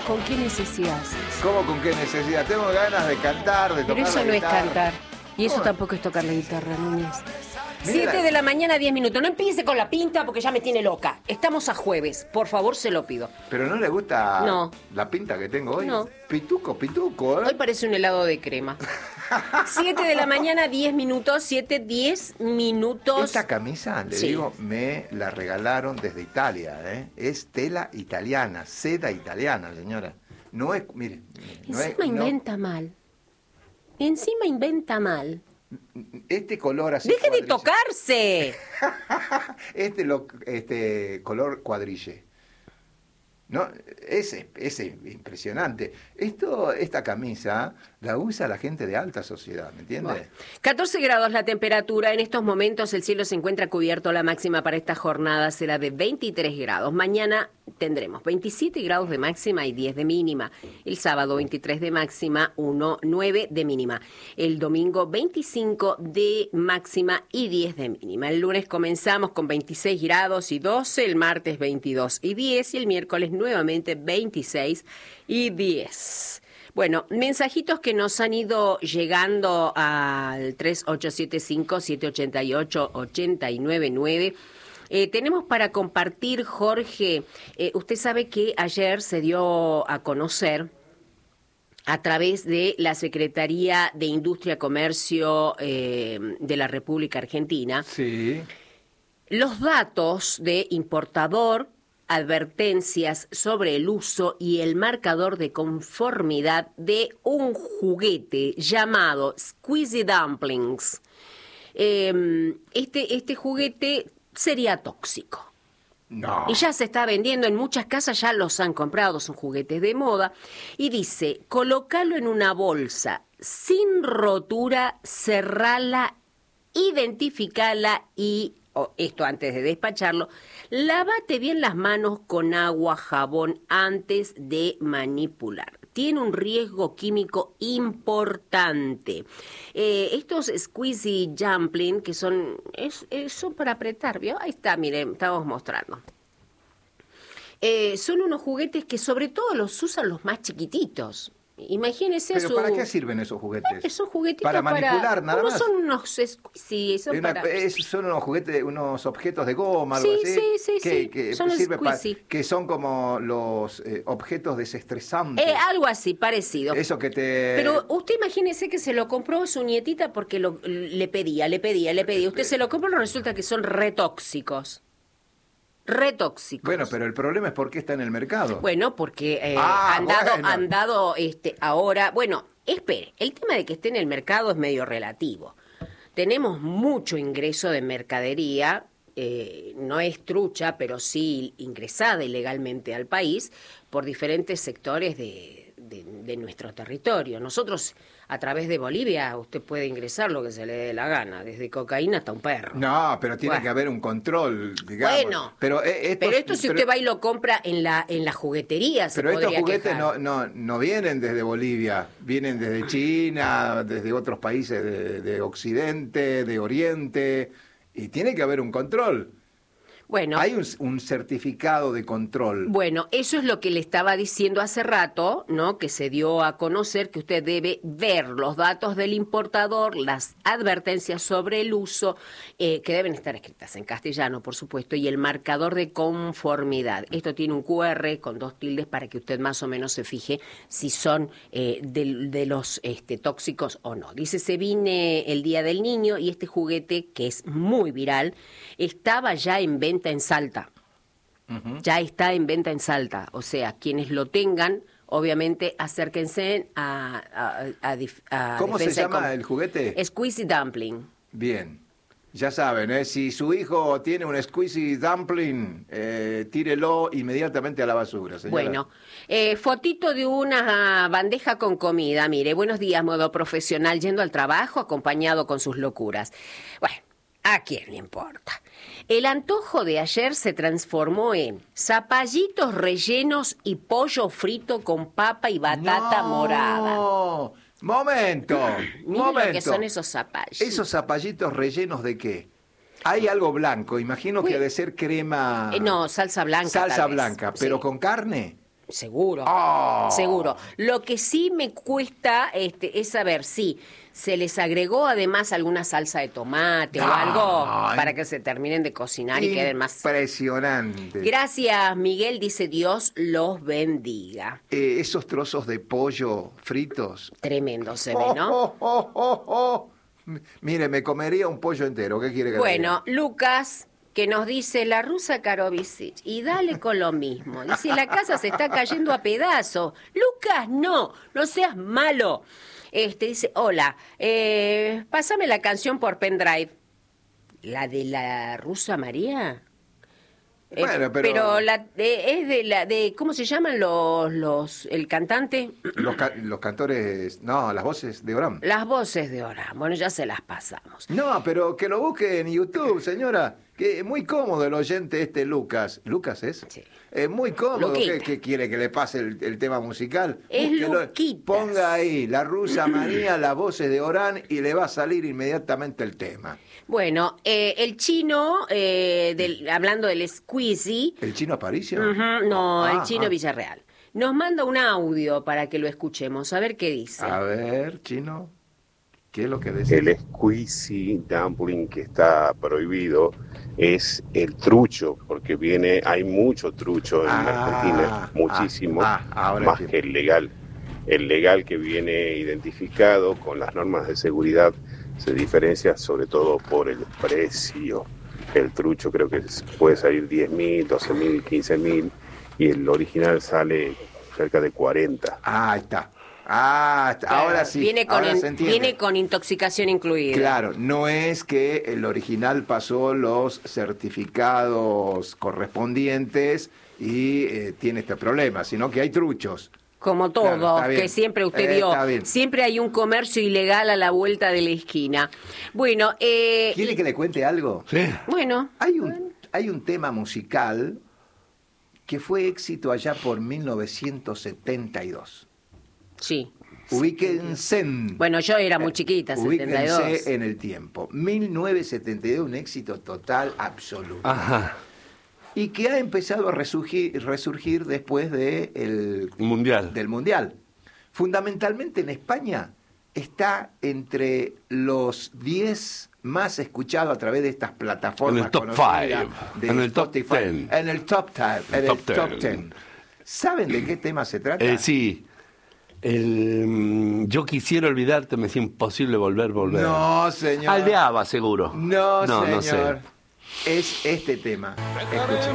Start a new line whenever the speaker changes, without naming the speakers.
¿Con qué necesidad haces?
¿Cómo con qué necesidad? Tengo ganas de cantar, de tocar
Pero eso
la
no es
guitarra.
cantar. Y eso
¿Cómo?
tampoco es tocar la guitarra, Núñez.
Mira.
7 de la mañana, 10 minutos. No empiece con la pinta porque ya me tiene loca. Estamos a jueves. Por favor, se lo pido.
¿Pero no le gusta
No.
la pinta que tengo hoy?
No.
Pituco, ¿eh?
Hoy parece un helado de crema. 7 de la mañana, 10 minutos. 7, 10 minutos.
Esta camisa, le
Sí.
digo, me la regalaron desde Italia, ¿eh? Es tela italiana, seda italiana, señora. No es, mire. No es,
Encima inventa mal. Encima inventa mal.
Este color así.
¡Deje de
cuadrille.
tocarse!
Este color cuadrille. No, ese impresionante. Esta camisa la usa la gente de alta sociedad, ¿me entiende?
Bueno, 14 grados la temperatura. En estos momentos el cielo se encuentra cubierto. La máxima para esta jornada será de 23 grados. Mañana tendremos 27 grados de máxima y 10 de mínima. El sábado 23 de máxima, 9 de mínima. El domingo 25 de máxima y 10 de mínima. El lunes comenzamos con 26 grados y 12. El martes 22 y 10. Y el miércoles nuevamente 26 y 10. Bueno, mensajitos que nos han ido llegando al 3875-788-899. Tenemos para compartir, Jorge, usted sabe que ayer se dio a conocer a través de la Secretaría de Industria y Comercio de la República Argentina,
Sí.
los datos de importador, advertencias sobre el uso y el marcador de conformidad de un juguete llamado Squeezy Dumplings. Este juguete sería tóxico.
No.
Y ya se está vendiendo en muchas casas, ya los han comprado, son juguetes de moda. Y dice, colocalo en una bolsa sin rotura, cerrala, identificala y, esto antes de despacharlo, lávate bien las manos con agua, jabón antes de manipular. Tiene un riesgo químico importante. Estos Squeezy Dumpling, que son para apretar, ¿vio? Ahí está, miren, estamos mostrando. Son unos juguetes que sobre todo los usan los más chiquititos. Imagínense
¿Pero para qué sirven esos juguetes?
Esos juguetitos
para manipular, nada
¿cómo
más.
son unos Squeezy? Son
Son unos juguetes, unos objetos de goma, algo
Sí,
así.
sí,
que
son
sirve
squeezy.
que son como los objetos desestresantes.
Algo así, parecido.
Eso que te...
Pero usted imagínese que se lo compró su nietita porque le pedía. Usted se lo compró y resulta que son retóxicos. Retóxicos.
Bueno, pero el problema es por qué está en el mercado.
Bueno, porque
bueno.
han dado ahora... Bueno, espere, el tema de que esté en el mercado es medio relativo. Tenemos mucho ingreso de mercadería, no es trucha, pero sí ingresada ilegalmente al país por diferentes sectores de nuestro territorio. Nosotros, a través de Bolivia, usted puede ingresar lo que se le dé la gana, desde cocaína hasta un perro.
No, pero tiene
Bueno.
que haber un control, digamos.
Bueno,
pero
esto si usted va y lo compra en la juguetería, se
Pero estos
podría
juguetes
quejar.
no vienen desde Bolivia, vienen desde China, desde otros países de Occidente, de Oriente, y tiene que haber un control.
Bueno,
Hay un certificado de control.
Bueno, eso es lo que le estaba diciendo hace rato, ¿no? Que se dio a conocer que usted debe ver los datos del importador, las advertencias sobre el uso, que deben estar escritas en castellano, por supuesto, y el marcador de conformidad. Esto tiene un QR con 2 tildes para que usted más o menos se fije si son de los tóxicos o no. Dice, se viene el Día del Niño y este juguete, que es muy viral, estaba ya en venta en Salta. Ya está en venta en Salta. O sea, quienes lo tengan, obviamente, acérquense a
¿Cómo se
Defensa
llama el juguete?
Squeezy Dumpling.
Bien. Ya saben, si su hijo tiene un squeezy dumpling, tírelo inmediatamente a la basura, señora.
Bueno, fotito de una bandeja con comida. Mire, buenos días, modo profesional, yendo al trabajo, acompañado con sus locuras. Bueno, ¿a quién le importa? El antojo de ayer se transformó en zapallitos rellenos y pollo frito con papa y batata morada.
Momento.
Miren lo que son esos zapallitos.
¿Esos zapallitos rellenos de qué? Hay algo blanco, imagino que ha de ser crema...
No, salsa blanca.
Salsa
tal vez.
blanca, pero
Sí.
con carne.
Seguro,
¡Oh!
seguro. Lo que sí me cuesta es saber si se les agregó además alguna salsa de tomate o algo para que se terminen de cocinar y queden más...
Impresionante.
Gracias, Miguel, dice Dios los bendiga.
Esos trozos de pollo fritos.
Tremendo se ve, ¿no?
Mire, me comería un pollo entero. ¿Qué quiere que le
Bueno,
diga?
Lucas, que nos dice la rusa Karovicic, y dale con lo mismo. Dice, la casa se está cayendo a pedazos. Lucas, no seas malo. Dice, hola, pásame la canción por pendrive. ¿La de la rusa María?
Bueno, pero
es de ¿cómo se llaman el cantante?
los cantores, no, las voces de Orán.
Las voces de Orán. Bueno, ya se las pasamos.
No, pero que lo busque en YouTube, señora. Que es muy cómodo el oyente Lucas. ¿Lucas es?
Sí.
Es muy cómodo.
Luquita.
¿Qué quiere que le pase el tema musical?
Es
Búsquelo,
Luquitas.
ponga ahí la rusa María, las voces de Orán y le va a salir inmediatamente el tema.
Bueno, el chino, hablando del squeezy,
¿El chino Aparicio?
el chino Villarreal, nos manda un audio para que lo escuchemos, a ver qué dice.
A ver, chino, ¿qué es lo que decís?
El squeezy dumpling que está prohibido es el trucho, porque hay mucho trucho en Argentina, muchísimo,
ahora
más
entiendo.
que el legal. El legal que viene identificado con las normas de seguridad se diferencia sobre todo por el precio. El trucho creo que puede salir 10.000, 12.000, 15.000 y el original sale cerca de 40.
Ahí está. Ahora sí. Ahora se entiende.
Viene con intoxicación incluida.
Claro, no es que el original pasó los certificados correspondientes y tiene este problema, sino que hay truchos.
Como todo,
Claro, está bien.
que siempre usted vio,
Está bien.
siempre hay un comercio ilegal a la vuelta de la esquina. Bueno,
¿Quiere que le cuente algo?
Sí.
bueno,
Hay un tema musical que fue éxito allá por 1972.
sí.
Ubíquense.
Bueno, yo era muy chiquita, 72.
Ubíquense en el tiempo. 1972, un éxito total, absoluto.
Ajá.
Y que ha empezado a resurgir después del Mundial. Fundamentalmente en España está entre los 10 más escuchados a través de estas plataformas.
En el top
conocidas
5,
de
en el top
Spotify,
10.
En el top 10. En el top 10. ¿Saben de qué tema se trata?
Sí. Yo quisiera olvidarte, me es imposible volver.
No, señor.
Aldeaba, seguro.
No, señor.
No sé.
Es este tema. Escuchen.